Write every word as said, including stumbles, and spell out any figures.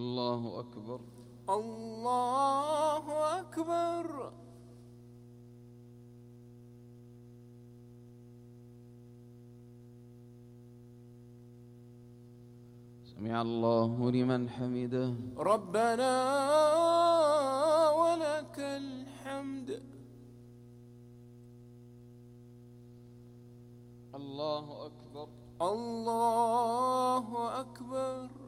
الله أكبر. الله أكبر. سمع الله لمن حمده. ربنا ولك الحمد. الله أكبر. الله أكبر.